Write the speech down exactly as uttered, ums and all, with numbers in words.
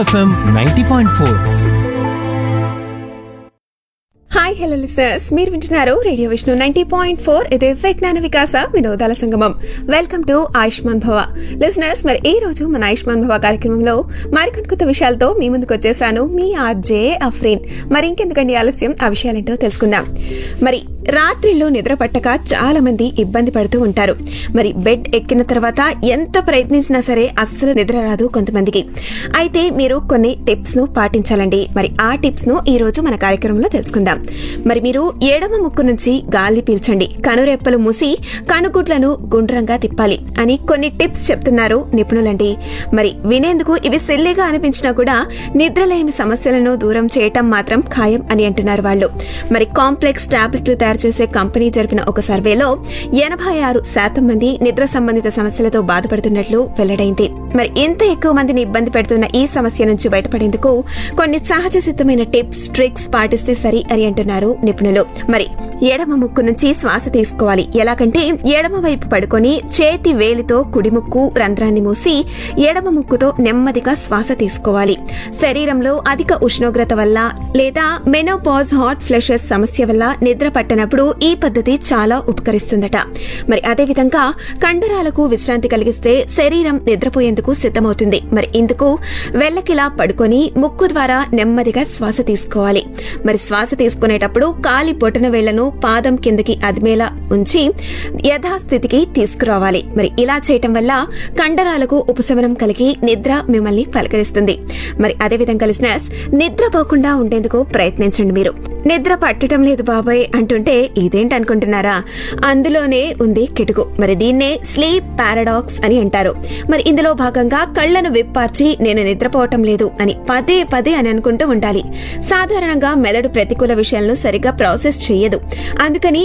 FM ninety point four. Hi hello listeners, మీరు వింటున్నారు radio Vishnu ninety point four. ఇది విజ్ఞాన వికాస వినోదాల సంగమం. వెల్కమ్ టు ఆయుష్మాన్ భవ. లిసనర్స్, మరి ఈ రోజు మన ఆయుష్మాన్ భవ కార్యక్రమంలో మరికొన్ని కొత్త విషయాలతో మీ ముందుకు వచ్చేసాను, మీ ఆర్జే అఫ్రీన్. మరి ఇంకెందుకండి ఆలస్యం, ఆ విషయాలేంటో తెలుసుకుందాం. మరి రాత్రిలో నిద్ర పట్టక చాలా మంది ఇబ్బంది పడుతూ ఉంటారు. మరి బెడ్ ఎక్కిన తర్వాత ఎంత ప్రయత్నించినా సరే అస్సలు నిద్ర రాదు కొంతమందికి. అయితే మీరు కొన్ని టిప్స్ ను పాటించాలండి. మరి ఆ టిప్స్ ను ఈ రోజు మన కార్యక్రమంలో తెలుసుకుందాం. మరి మీరు ఎడమ ముక్కు నుంచి గాలి పీల్చండి, కనురెప్పలు మూసి కనుగుడ్లను గుండ్రంగా తిప్పాలి అని కొన్ని టిప్స్ చెప్తున్నారు నిపుణులండి. మరి వినేందుకు ఇవి సిల్లీగా అనిపించినా కూడా నిద్రలేమి సమస్యలను దూరం చేయటం మాత్రం ఖాయం అని అంటున్నారు వాళ్ళు. మరి కాంప్లెక్స్ టాబ్లెట్లు తయారు చేసే కంపెనీ జరిపిన ఒక సర్వేలో ఎనభై ఆరు శాతం మంది నిద్ర సంబంధిత సమస్యలతో బాధపడుతున్నట్లు వెల్లడైంది. మరి ఇంత ఎక్కువ మందిని ఇబ్బంది పెడుతున్న ఈ సమస్య నుంచి బయటపడేందుకు కొన్ని సహజ సిద్ధమైన టిప్స్ ట్రిక్స్ పాటిస్తే సరి అని అంటున్నారు నిపుణులు. మరి ఎడమ ముక్కు నుంచి శ్వాస తీసుకోవాలి. ఎలాగంటే ఎడమ వైపు పడుకొని చేతి వేలితో కుడి ముక్కు రంధ్రాన్ని మూసి ఎడమ ముక్కుతో నెమ్మదిగా శ్వాస తీసుకోవాలి. శరీరంలో అధిక ఉష్ణోగ్రత వల్ల లేదా మెనోపాజ్ హాట్ ఫ్లషెస్ సమస్య వల్ల నిద్ర పట్టనప్పుడు ఈ పద్ధతి చాలా ఉపకరిస్తుందట. మరి అదేవిధంగా కండరాలకు విశ్రాంతి కలిగిస్తే శరీరం నిద్రపోయేందుకు సిద్ధమవుతుంది. మరి ఇందుకు వెల్లకిలా పడుకొని ముక్కు ద్వారా నెమ్మదిగా శ్వాస తీసుకోవాలి. మరి శ్వాస తీసుకునేటప్పుడు కాలి బొటన వేళ్లను పాదం కిందకి అదిమేలా ఉంచి యథాస్థితికి తీసుకురావాలి. మరి ఇలా చేయటం వల్ల కండరాలకు ఉపశమనం కలిగి నిద్ర మిమ్మల్ని పలకరిస్తుంది. మరి అదేవిధంగా లిసనర్స్, నిద్రపోకుండా ఉండేందుకు ప్రయత్నించండి. మీరు నిద్ర పట్టడం లేదు బాబాయ్ అంటుంటే ఇదేంటనుకుంటున్నారా? అందులోనే ఉంది కిటుకు. మరి దీన్నే స్లీప్ పారాడాక్స్ అని అంటారు. మరి ఇందులో భాగంగా కళ్లను విప్పార్చి నేను నిద్రపోవటం లేదు అని పదే పదే అని అనుకుంటూ ఉండాలి. సాధారణంగా మెదడు ప్రతికూల విషయాలను సరిగ్గా ప్రాసెస్ చేయదు. అందుకని